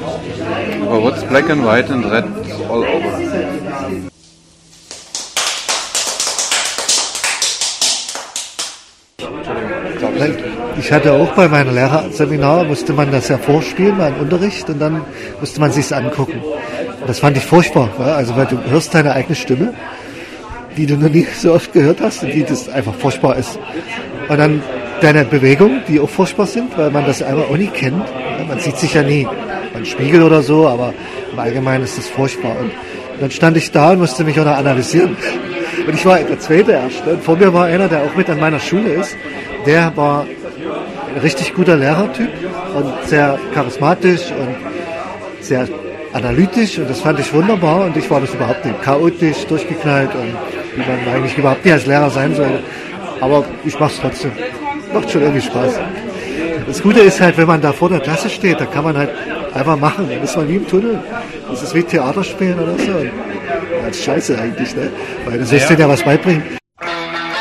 Aber what's black and white and red all over? Ich hatte auch bei meinem Lehrerseminar, musste man das ja vorspielen, meinen Unterricht, und dann musste man sich's angucken. Und das fand ich furchtbar, ja? Also weil du hörst deine eigene Stimme, die du noch nie so oft gehört hast und die das einfach furchtbar ist. Und dann deine Bewegungen, die auch furchtbar sind, weil man das einfach auch nie kennt. Ja? Man sieht sich ja nie beim Spiegel oder so, aber im Allgemeinen ist das furchtbar. Und dann stand ich da und musste mich auch noch analysieren. Und ich war der Zweite erst. Und vor mir war einer, der auch mit an meiner Schule ist. Der war ein richtig guter Lehrertyp und sehr charismatisch und sehr analytisch, und das fand ich wunderbar, und ich war das überhaupt nicht chaotisch, durchgeknallt und wie man eigentlich überhaupt nicht als Lehrer sein soll. Aber ich mach's trotzdem. Macht schon irgendwie Spaß. Das Gute ist halt, wenn man da vor der Klasse steht, da kann man halt einfach machen. Dann ist man wie im Tunnel. Das ist wie Theaterspielen oder so. Das ist scheiße eigentlich, ne? Weil du sollst denen ja was beibringen.